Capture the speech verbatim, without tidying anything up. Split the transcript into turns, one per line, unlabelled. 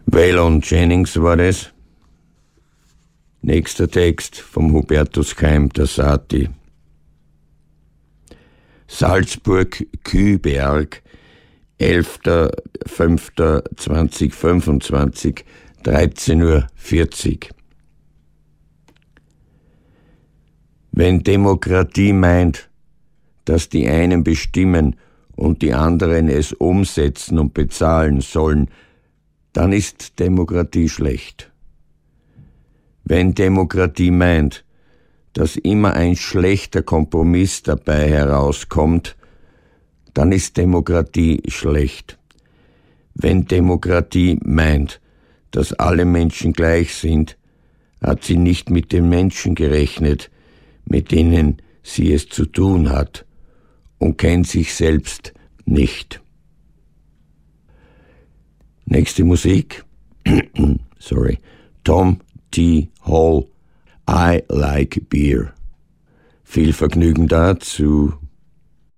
Waylon Jennings war das. Nächster Text vom Hubertus Keim, der Sati. Salzburg, Kühberg, elfter fünfter zweitausendfünfundzwanzig, dreizehn Uhr vierzig. Wenn Demokratie meint, dass die einen bestimmen und die anderen es umsetzen und bezahlen sollen, dann ist Demokratie schlecht. Wenn Demokratie meint, dass immer ein schlechter Kompromiss dabei herauskommt, dann ist Demokratie schlecht. Wenn Demokratie meint, dass alle Menschen gleich sind, hat sie nicht mit den Menschen gerechnet, mit denen sie es zu tun hat, und kennt sich selbst nicht. Nächste Musik. Sorry. Tom T. Hall, I Like Beer. Viel Vergnügen dazu.